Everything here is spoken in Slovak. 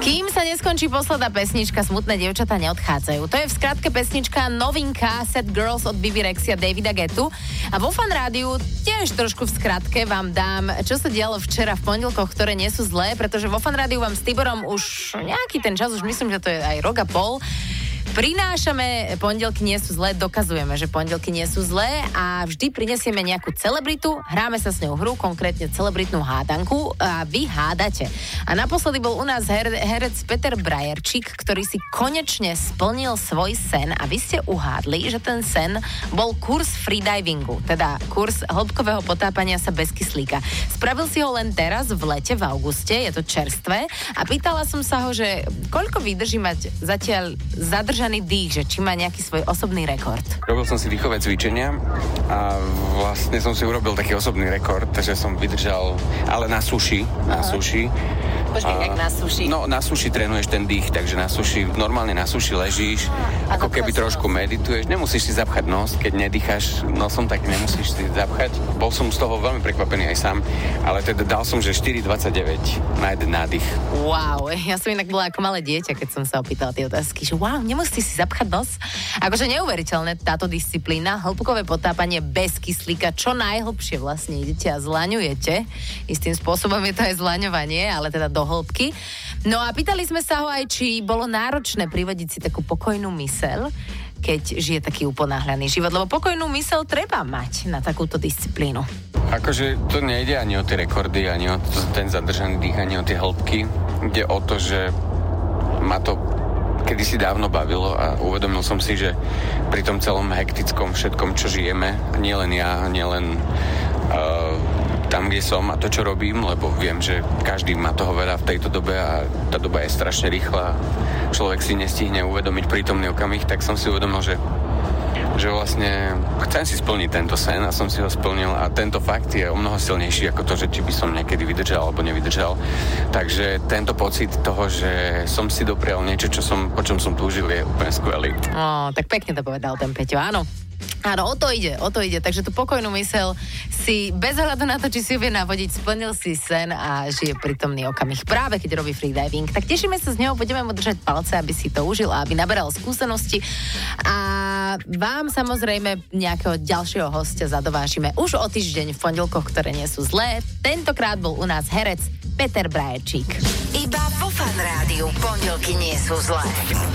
Kým sa neskončí posledná pesnička, smutné dievčatá neodchádzajú. To je v skratke pesnička novinka Sad Girls od Bibi Rexy a Davida Guettu. A vo Fan Rádiu tiež trošku v skratke vám dám, čo sa dialo včera v pondelkoch, ktoré nie sú zlé, pretože vo Fan Rádiu vám s Tiborom už nejaký ten čas, už myslím, že to je aj rok a pol, prinášame pondelky nie sú zlé, dokazujeme, že pondelky nie sú zlé a vždy prinesieme nejakú celebritu, hráme sa s ňou hru, konkrétne celebritnú hádanku a vy hádate. A naposledy bol u nás herec Peter Brajerčík, ktorý si konečne splnil svoj sen a vy ste uhádli, že ten sen bol kurz freedivingu, teda kurz hĺbkového potápania sa bez kyslíka. Spravil si ho len teraz v lete, v auguste, je to čerstvé a pýtala som sa ho, že koľko vydrží mať zatiaľ zadržaný dých, že či má nejaký svoj osobný rekord. Robil som si dýchové cvičenia a vlastne som si urobil taký osobný rekord, že som vydržal, ale na suši. Počkej, jak na suši? No, na suši trénuješ ten dých, takže normálne na suši ležíš, ako keby trošku medituješ. Nemusíš si zapchať nos, keď nedýcháš nosom, tak nemusíš si zapchať. Bol som z toho veľmi prekvapený aj sám, ale teda dal som, že 4,29 na jeden nádych. Wow, ja som inak bola ako malé dieťa, keď som sa opýtala tie otázky, že wow, nemusíš si zapchať nos? Akože neuveriteľné táto disciplína, hĺbkové potápanie bez kyslíka, čo najhlbšie vlastne idete a zlaňujete. Istým spôsobom je to aj zlaňovanie, ale teda do hĺbky. No a pýtali sme sa ho aj, či bolo náročné privodiť si takú pokojnú myseľ, keď žije taký uponáhľaný život, lebo pokojnú myseľ treba mať na takúto disciplínu. Akože to nejde ani o tie rekordy, ani o ten zadržaný dých, ani o tie hĺbky. Ide o to, že ma to kedysi dávno bavilo a uvedomil som si, že pri tom celom hektickom všetkom, čo žijeme, nielen ja, nielen tam, kde som a to, čo robím, lebo viem, že každý má toho veľa v tejto dobe a tá doba je strašne rýchla. Človek si nestihne uvedomiť prítomný okamih, tak som si uvedomil, že vlastne chcem si splniť tento sen a som si ho splnil a tento fakt je o mnoho silnejší ako to, že či by som niekedy vydržal alebo nevydržal. Takže tento pocit toho, že som si doprial niečo, po čom som túžil, je úplne skvelý. Tak pekne to povedal ten Peťo, áno. Áno, o to ide. Takže tú pokojnú myseľ si bez ohľadu na to, či si ju vie navodiť, splnil si sen a žije prítomný okamih práve keď robí freediving. Tak tešíme sa z neho, budeme mu držať palce, aby si to užil a aby naberal skúsenosti. A vám samozrejme nejakého ďalšieho hostia zadovážime už o týždeň v pondelkoch, ktoré nie sú zlé. Tentokrát bol u nás herec Peter Brajerčík. Iba vo Fan Rádiu pondelky nie sú zlé.